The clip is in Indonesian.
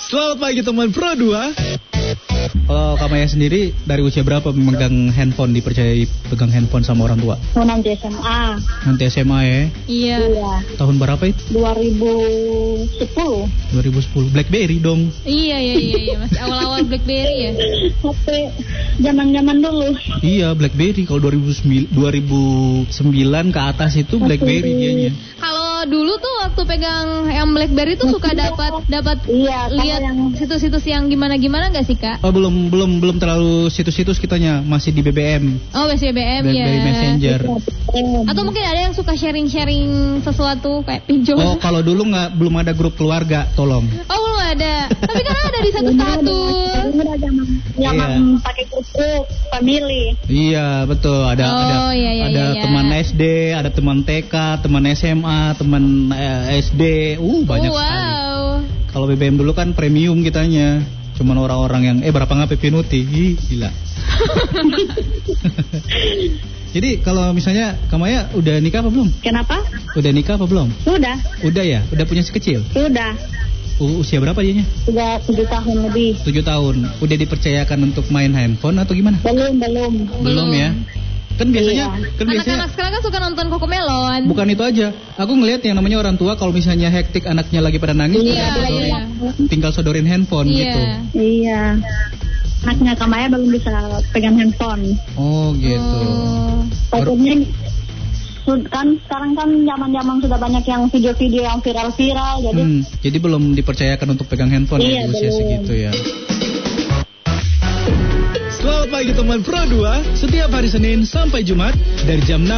Selamat pagi teman Pro 2. Kalau Kamaya sendiri dari usia berapa memegang handphone, dipercayai pegang handphone sama orang tua? Nanti SMA. Nanti SMA ya? Iya. Tahun berapa itu? 2010. 2010. BlackBerry dong. Iya, masih awal-awal BlackBerry ya. HP zaman-zaman dulu. Iya, BlackBerry. Kalau 2009 ke atas itu BlackBerry dianya. Kalau dulu tuh waktu pegang yang BlackBerry tuh suka dapat Iya, lihat situs-situs yang gimana-gimana nggak sih, Kak? Oh, belum terlalu situs-situs kitanya, masih di BBM. Oh, masih BBM ya. BlackBerry Messenger. Atau mungkin ada yang suka sharing-sharing sesuatu kayak pinjol. Oh, kalau dulu belum ada grup keluarga, tolong. Oh, belum ada. Tapi kan ada di satu status. Zaman pakai grup family. Iya, betul. Ada teman SD, ada teman TK, teman SMA, teman SD. Banyak sekali. Kalau BBM dulu kan premium kitanya. Cuman orang-orang yang berapa ngapain Pinuti? Gila. Jadi kalau misalnya Kamaya udah nikah apa belum? Kenapa? Udah nikah apa belum? Sudah. Udah ya? Udah punya si kecil? Sudah. Usia berapa dianya? Sudah 7 tahun lebih. 7 tahun. Udah dipercayakan untuk main handphone atau gimana? Belum Ya. Kan biasanya anak-anak sekarang kan suka nonton Cocomelon. Bukan itu aja. Aku ngelihat yang namanya orang tua kalau misalnya hektik anaknya lagi pada nangis, tinggal sodorin handphone gitu. Iya. Anaknya Kamaya belum bisa pegang handphone. Oh gitu. Pokoknya kan sekarang kan zaman-zaman sudah banyak yang video-video yang viral-viral, jadi belum dipercayakan untuk pegang handphone di usia segitu ya. Selamat pagi teman Pro 2. Setiap hari Senin sampai Jumat dari jam 6